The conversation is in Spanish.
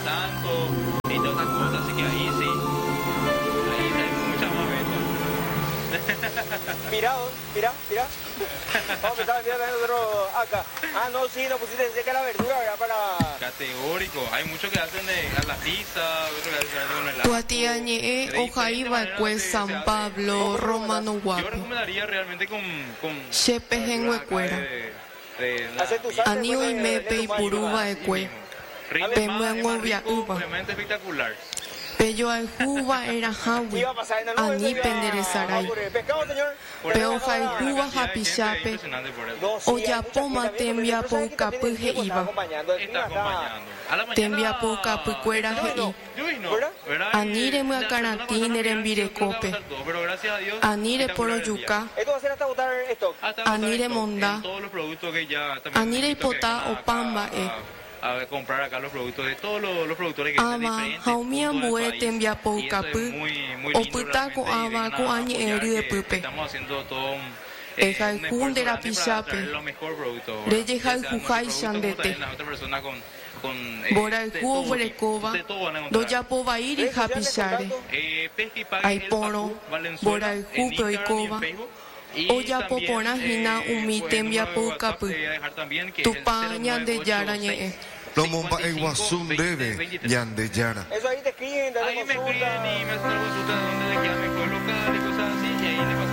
tanto y todas esas cosas, así que ahí sí hay mucha más venta. Mira. Vamos a empezar a vender también nosotros acá. Ah, no, sí, no pusiste seca la verdura, ¿verdad? Para... Categórico, hay muchos que hacen a la pizza, otros que hacen con helado. Tuatiañe, Ojaiba, pues San Pablo, Romano Yo Guapo. recomendaría realmente con Chepe en Huecuera. Anio y Mepe y Puruba de Cue. Pemuengovia Uba. Obviamente espectacular. Pello al Juba era Hawi. Ani Penderezaray. Peo Jaijuba Japichape. Oyapoma tembia po capuje iba. Está acompañando. A la mañana. Tembia po capucuera gei. Anire muacaratiner en Virecope. Pero gracias a Dios. Anire poroyuca. Esto va a ser hasta botar esto. Anire monda. Todos los productos que ya también Anire ipotá o pamba a comprar acá los productos de todos los productores que están Ama, diferentes. Jaumian Bue tembia po capu. O putaco aba ko añi eri de pupe. Estamos haciendo todo un Eja el Jundera Pichape. lo mejor producto. Reyeja el Jujai Shandete. La otra persona con Bora el jugo Borecova. Doya po va ir y Japishare. Hay poro. Bora el jugo y cova. Oya po pona hina umi tembia po capu. Tupaña de yara ñe. Lomomba Eguazún debe, Yande Yara. Eso ahí te escriben, te Ahí me consulta. escriben y me hacen una consulta de dónde le queda mejor local y cosas así. Y ahí le pasan